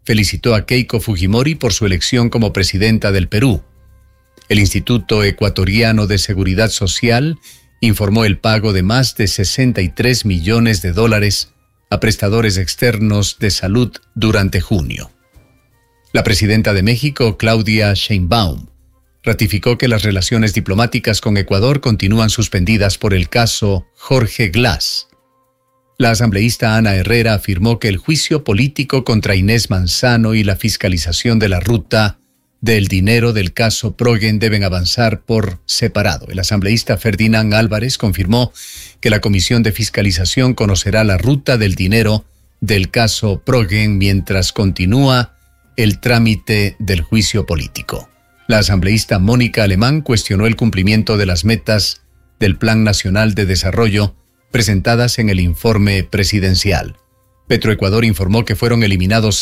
felicitó a Keiko Fujimori por su elección como presidenta del Perú. El Instituto Ecuatoriano de Seguridad Social informó el pago de más de $63 millones a prestadores externos de salud durante junio. La presidenta de México, Claudia Sheinbaum, ratificó que las relaciones diplomáticas con Ecuador continúan suspendidas por el caso Jorge Glass. La asambleísta Ana Herrera afirmó que el juicio político contra Inés Manzano y la fiscalización de la ruta del dinero del caso Progen deben avanzar por separado. El asambleísta Ferdinand Álvarez confirmó que la Comisión de Fiscalización conocerá la ruta del dinero del caso Progen mientras continúa el trámite del juicio político. La asambleísta Mónica Alemán cuestionó el cumplimiento de las metas del Plan Nacional de Desarrollo presentadas en el informe presidencial. Petroecuador informó que fueron eliminados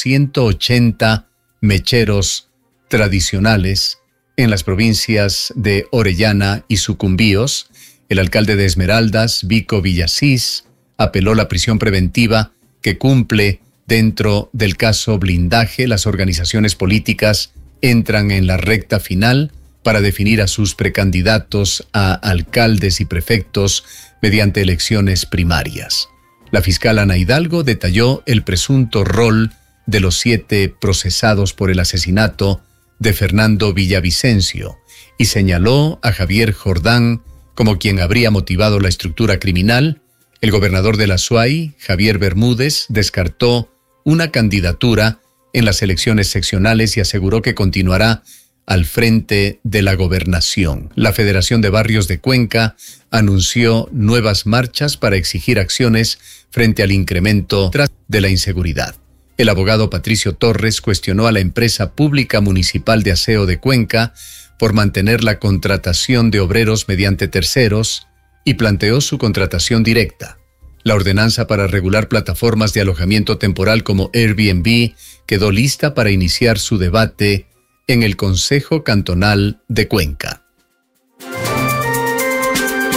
180 mecheros tradicionales en las provincias de Orellana y Sucumbíos. El alcalde de Esmeraldas, Vico Villasís, apeló la prisión preventiva que cumple dentro del caso Blindaje. Las organizaciones políticas entran en la recta final para definir a sus precandidatos a alcaldes y prefectos mediante elecciones primarias. La fiscal Ana Hidalgo detalló el presunto rol de los 7 procesados por el asesinato de Fernando Villavicencio y señaló a Javier Jordán como quien habría motivado la estructura criminal. El gobernador de la SUAY, Javier Bermúdez, descartó una candidatura en las elecciones seccionales y aseguró que continuará al frente de la gobernación. La Federación de Barrios de Cuenca anunció nuevas marchas para exigir acciones frente al incremento de la inseguridad. El abogado Patricio Torres cuestionó a la empresa pública municipal de aseo de Cuenca por mantener la contratación de obreros mediante terceros y planteó su contratación directa. La ordenanza para regular plataformas de alojamiento temporal como Airbnb quedó lista para iniciar su debate en el Consejo Cantonal de Cuenca.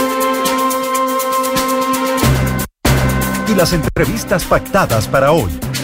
Y las entrevistas pactadas para hoy.